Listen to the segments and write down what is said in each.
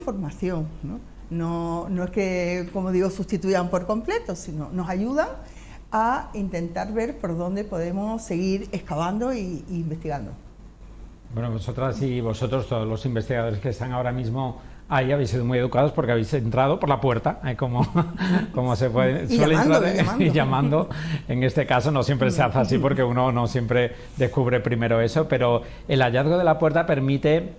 Formación, ¿no? No es que, como digo, sustituyan por completo, sino nos ayudan a intentar ver por dónde podemos seguir excavando e investigando. Bueno, vosotras y vosotros, todos los investigadores que están ahora mismo ahí, habéis sido muy educados porque habéis entrado por la puerta, como se puede, suele entrar, y llamando. En este caso no siempre se hace así porque uno no siempre descubre primero eso, pero el hallazgo de la puerta permite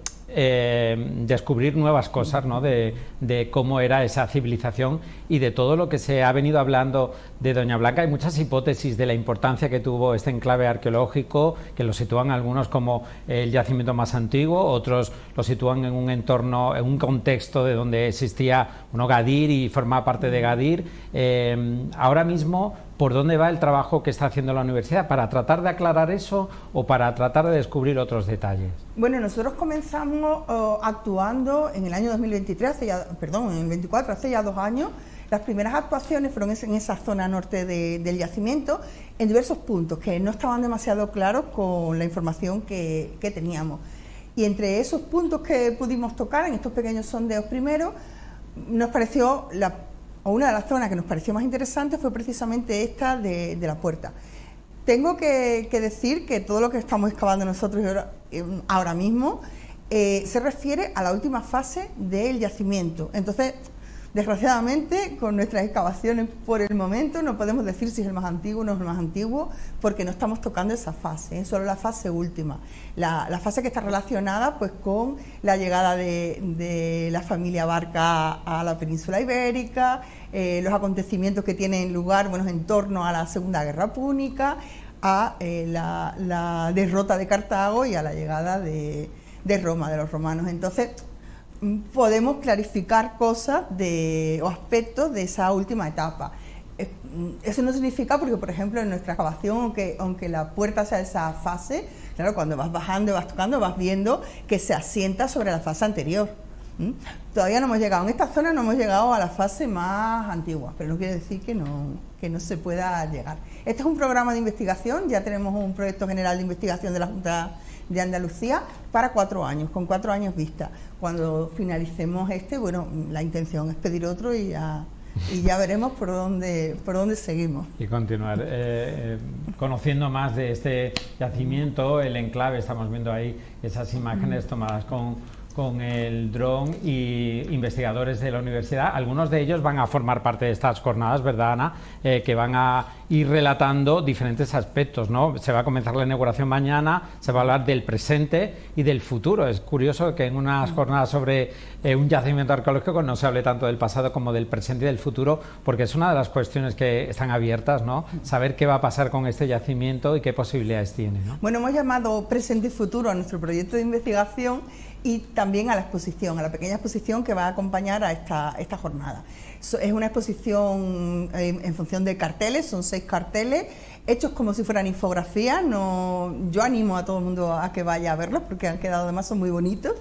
descubrir nuevas cosas, ¿no? de cómo era esa civilización y de todo lo que se ha venido hablando de Doña Blanca. Hay muchas hipótesis de la importancia que tuvo este enclave arqueológico, que lo sitúan algunos como el yacimiento más antiguo, otros lo sitúan en un entorno, en un contexto de donde existía Gadir y formaba parte de Gadir. Ahora mismo, ¿por dónde va el trabajo que está haciendo la universidad? ¿Para tratar de aclarar eso o para tratar de descubrir otros detalles? Bueno, nosotros comenzamos actuando en el año 2023, en el 24, hace ya 2 años. Las primeras actuaciones fueron en esa zona norte del yacimiento, en diversos puntos que no estaban demasiado claros con la información que teníamos. Y entre esos puntos que pudimos tocar, en estos pequeños sondeos primeros, nos pareció una de las zonas que nos pareció más interesante fue precisamente esta de la puerta. Tengo que decir que todo lo que estamos excavando nosotros ahora mismo se refiere a la última fase del yacimiento. Entonces, desgraciadamente, con nuestras excavaciones por el momento no podemos decir si es el más antiguo o no es el más antiguo, porque no estamos tocando esa fase, es solo la fase última, la fase que está relacionada pues con la llegada de la familia Barca a la península ibérica, los acontecimientos que tienen lugar en torno a la Segunda Guerra Púnica, a la derrota de Cartago y a la llegada de Roma, de los romanos. Entonces, podemos clarificar cosas o aspectos de esa última etapa. Eso no significa porque, por ejemplo, en nuestra excavación, aunque la puerta sea esa fase, claro, cuando vas bajando y vas tocando, vas viendo que se asienta sobre la fase anterior. Todavía no hemos llegado, en esta zona no hemos llegado a la fase más antigua, pero no quiere decir que no se pueda llegar. Este es un programa de investigación, ya tenemos un proyecto general de investigación de la Junta de Andalucía para 4 años, con 4 años vista. Cuando finalicemos la intención es pedir otro y ya veremos por dónde seguimos. Y continuar conociendo más de este yacimiento, el enclave. Estamos viendo ahí esas imágenes tomadas con el dron y investigadores de la universidad. Algunos de ellos van a formar parte de estas jornadas, ¿verdad, Ana? Que van a ir relatando diferentes aspectos, ¿no? Se va a comenzar la inauguración mañana, se va a hablar del presente y del futuro. Es curioso que en unas jornadas sobre un yacimiento arqueológico no se hable tanto del pasado como del presente y del futuro, porque es una de las cuestiones que están abiertas, ¿no? Saber qué va a pasar con este yacimiento y qué posibilidades tiene, ¿no? Bueno, hemos llamado presente y futuro a nuestro proyecto de investigación y también a la exposición, a la pequeña exposición que va a acompañar a esta jornada. Es una exposición en función de carteles, son 6 carteles, hechos como si fueran infografías. Yo animo a todo el mundo a que vaya a verlos porque han quedado, además son muy bonitos.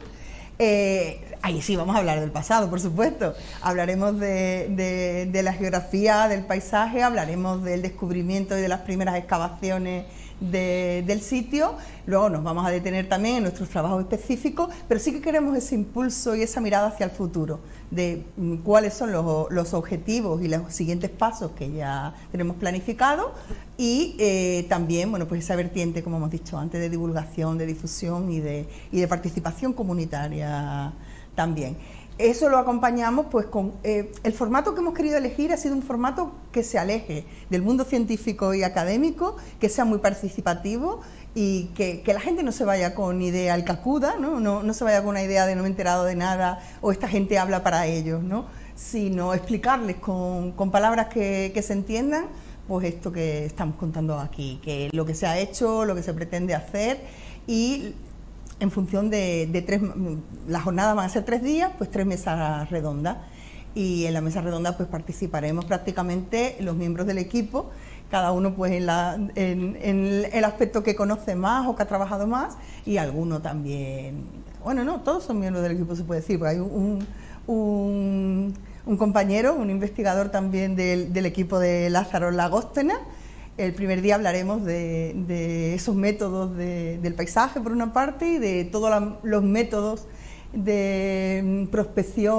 Ahí sí vamos a hablar del pasado, por supuesto. Hablaremos de la geografía, del paisaje, hablaremos del descubrimiento y de las primeras excavaciones del sitio. Luego nos vamos a detener también en nuestros trabajos específicos, pero sí que queremos ese impulso y esa mirada hacia el futuro, de cuáles son los objetivos y los siguientes pasos que ya tenemos planificados y también, pues esa vertiente, como hemos dicho antes, de divulgación, de difusión y de participación comunitaria también. Eso lo acompañamos pues con el formato que hemos querido elegir. Ha sido un formato que se aleje del mundo científico y académico, que sea muy participativo y que la gente no se vaya con idea alcacuda, no se vaya con una idea de no me he enterado de nada o esta gente habla para ellos, ¿no? Sino explicarles con palabras que se entiendan pues esto que estamos contando aquí, que lo que se ha hecho, lo que se pretende hacer y en función la jornada van a ser 3 días, pues 3 mesas redondas. Y en la mesa redonda pues participaremos prácticamente los miembros del equipo, cada uno pues en el aspecto que conoce más o que ha trabajado más, y alguno también, todos son miembros del equipo, se puede decir, porque hay un compañero, un investigador también del equipo de Lázaro Lagóstena. El primer día hablaremos de esos métodos del paisaje por una parte y de todos los métodos de prospección